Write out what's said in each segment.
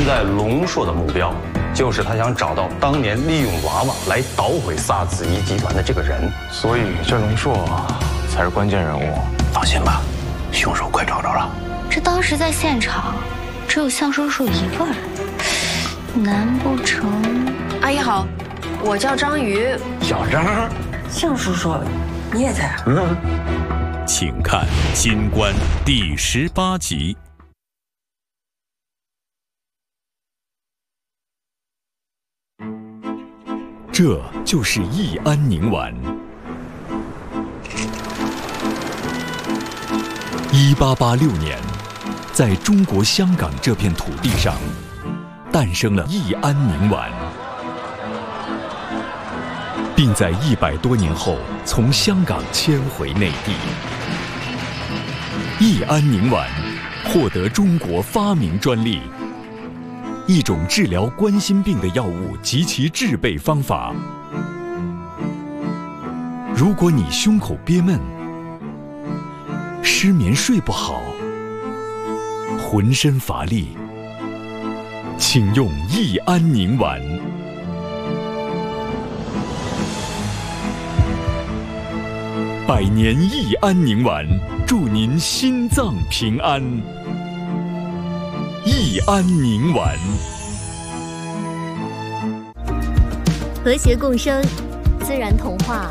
在龙硕的目标，就是他想找到当年利用娃娃来捣毁萨子怡集团的这个人。 所以这龙硕才是关键人物。 放心吧，凶手快找着了。 这当时在现场只有向叔叔一个人，难不成？ 阿姨好，我叫张瑜。 小张， 向叔叔，你也在？ 请看《金冠》第18集。这就是益安宁丸。1886年，在中国香港这片土地上，诞生了益安宁丸，并在100多年后从香港迁回内地。益安宁丸获得中国发明专利，一种治疗冠心病的药物及其制备方法。如果你胸口憋闷、失眠睡不好、浑身乏力，请用益安宁丸。100年益安宁丸，祝您心脏平安。益安宁丸， 和谐共生，自然童话。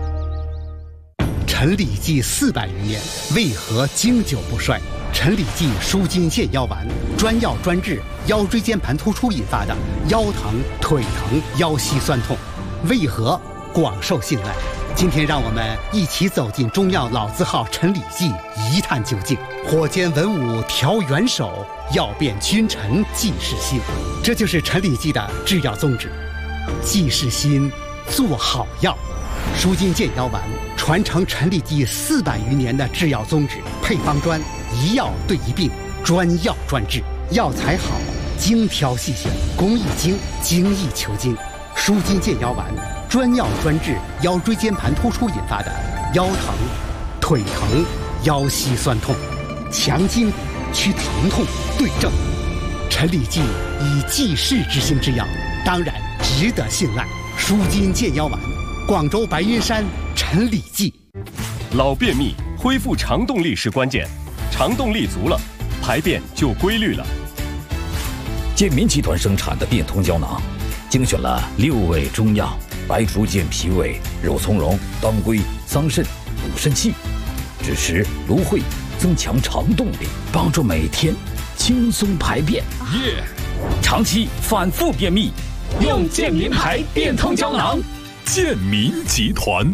陈李济400余年，为何经久不衰？陈李济舒筋健腰丸，专药专治腰椎间盘突出引发的腰疼、腿疼、腰膝酸痛，为何广受信赖？今天让我们一起走进中药老字号陈李济，一探究竟。火煎文武调元首，药变君臣济世心。这就是陈李济的制药宗旨，济世心，做好药。舒筋健腰丸传承陈李济400余年的制药宗旨，配方专，一药对一病，专药专治，药材好，精挑细选，工艺精，精益求精。舒筋健腰丸专药专治腰椎间盘突出引发的腰疼、腿疼、腰膝酸痛，强筋骨，祛疼痛，对症。陈李济以济世之心之药，当然值得信赖。舒筋健腰丸，广州白云山陈李济。 老便秘恢复肠动力是关键，肠动力足了，排便就规律了。 健民集团生产的变通胶囊，精选了6味中药，白术健脾胃、肉苁蓉、当归、桑葚、补肾气，支持芦荟，增强肠动力，帮助每天轻松排便。长期反复便秘，用健民牌变通胶囊。 健民集团，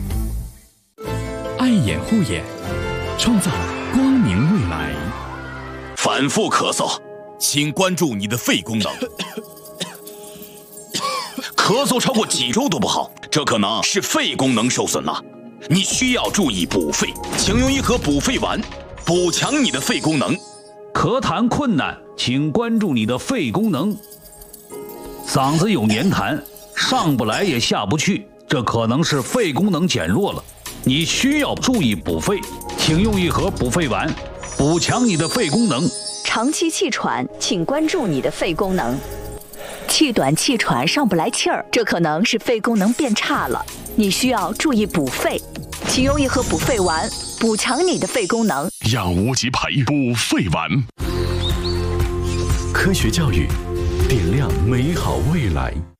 爱眼护眼，创造光明未来。 反复咳嗽，请关注你的肺功能。咳嗽超过几周都不好，这可能是肺功能受损了。你需要注意补肺，请用一盒补肺丸，补强你的肺功能。 咳痰困难，请关注你的肺功能。嗓子有黏痰，上不来也下不去，这可能是肺功能减弱了。你需要注意补肺，请用一盒补肺丸，补强你的肺功能。 长期气喘，请关注你的肺功能。气短气喘上不来气儿，这可能是肺功能变差了，你需要注意补肺，请用一盒补肺丸，补强你的肺功能。 养无极培补肺丸，科学教育，点亮美好未来。